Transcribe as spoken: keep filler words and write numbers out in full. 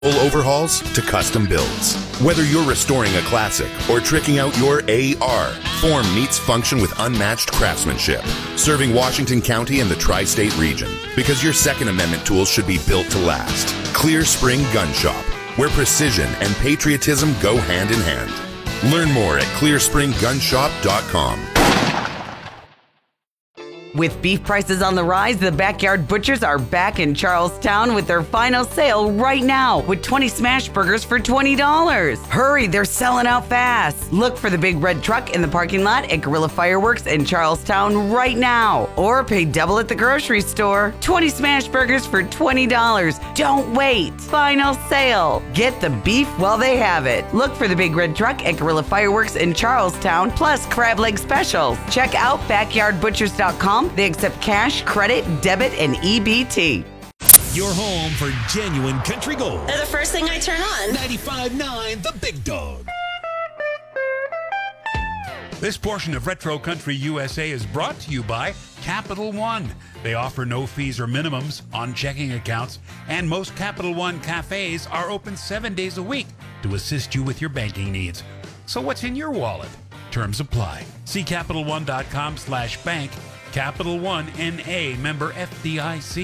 Full overhauls to custom builds. Whether you're restoring a classic or tricking out your A R, Form meets function with unmatched craftsmanship, serving Washington County and the tri-state region. Because your Second Amendment tools should be built to last. Clear Spring Gun Shop, where precision and patriotism go hand in hand. Learn more at clear spring gun shop dot com. With beef prices on the rise, the Backyard Butchers are back in Charlestown with their final sale right now with twenty smash burgers for twenty dollars. Hurry, they're selling out fast. Look for the big red truck in the parking lot at Guerrilla Fireworks in Charlestown right now. Or pay double at the grocery store. twenty smash burgers for twenty dollars. Don't wait. Final sale. Get the beef while they have it. Look for the big red truck at Guerrilla Fireworks in Charlestown, plus crab leg specials. Check out backyard butchers dot com. They accept cash, credit, debit, and E B T. Your home for genuine country gold. They're the first thing I turn on. ninety-five point nine The Big Dog. This portion of Retro Country U S A is brought to you by Capital One. They offer no fees or minimums on checking accounts, and most Capital One cafes are open seven days a week to assist you with your banking needs. So what's in your wallet? Terms apply. See Capital One dot com slash bank. Capital One N A, member F D I C.